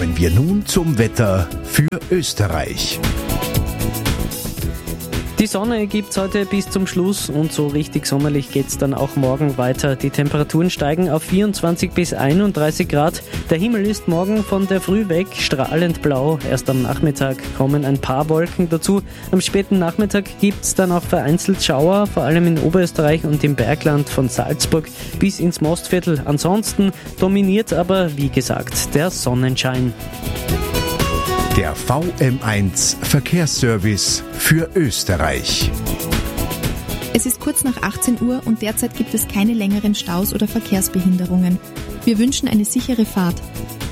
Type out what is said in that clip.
Kommen wir nun zum Wetter für Österreich. Die Sonne gibt's heute bis zum Schluss und so richtig sommerlich geht's dann auch morgen weiter. Die Temperaturen steigen auf 24 bis 31 Grad. Der Himmel ist morgen von der Früh weg strahlend blau. Erst am Nachmittag kommen ein paar Wolken dazu. Am späten Nachmittag gibt's dann auch vereinzelt Schauer, vor allem in Oberösterreich und im Bergland von Salzburg bis ins Mostviertel. Ansonsten dominiert aber, wie gesagt, der Sonnenschein. Der VM1 Verkehrsservice für Österreich. Es ist kurz nach 18 Uhr und derzeit gibt es keine längeren Staus oder Verkehrsbehinderungen. Wir wünschen eine sichere Fahrt.